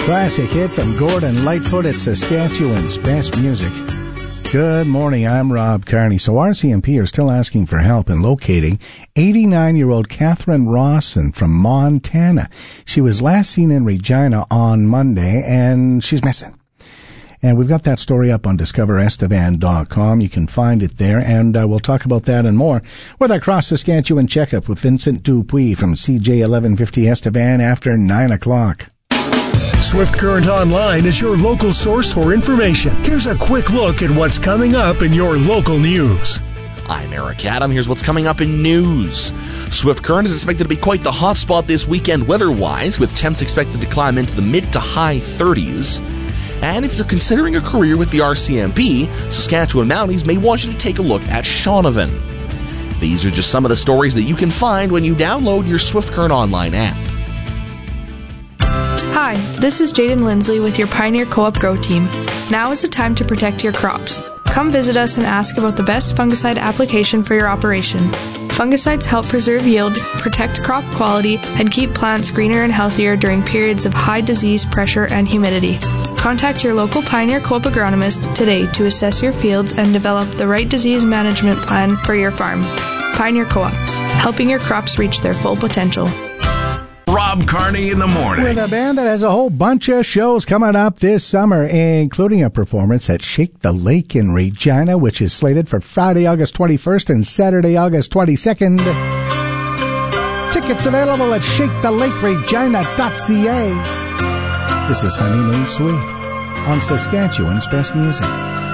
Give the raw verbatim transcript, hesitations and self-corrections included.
Classic hit from Gordon Lightfoot at Saskatchewan's Best Music. Good morning, I'm Rob Carney. So R C M P are still asking for help in locating eighty-nine-year-old Catherine Rawson from Montana. She was last seen in Regina on Monday, and she's missing. And we've got that story up on discover estevan dot com. You can find it there, and uh, we'll talk about that and more with our Cross-Saskatchewan Checkup with Vincent Dupuis from C J eleven fifty Estevan after nine o'clock. Swift Current Online is your local source for information. Here's a quick look at what's coming up in your local news. I'm Eric Adam. Here's what's coming up in news. Swift Current is expected to be quite the hot spot this weekend weather-wise, with temps expected to climb into the mid to high thirties. And if you're considering a career with the R C M P, Saskatchewan Mounties may want you to take a look at Shaunavon. These are just some of the stories that you can find when you download your Swift Current Online app. Hi, this is Jaden Lindsley with your Pioneer Co-op Grow Team. Now is the time to protect your crops. Come visit us and ask about the best fungicide application for your operation. Fungicides help preserve yield, protect crop quality, and keep plants greener and healthier during periods of high disease pressure and humidity. Contact your local Pioneer Co-op agronomist today to assess your fields and develop the right disease management plan for your farm. Pioneer Co-op, helping your crops reach their full potential. Rob Carney in the morning. With a band that has a whole bunch of shows coming up this summer, including a performance at Shake the Lake in Regina, which is slated for Friday, August twenty-first and Saturday, August twenty-second. Tickets available at shake the lake regina dot c a. This is Honeymoon Suite on Saskatchewan's Best Music.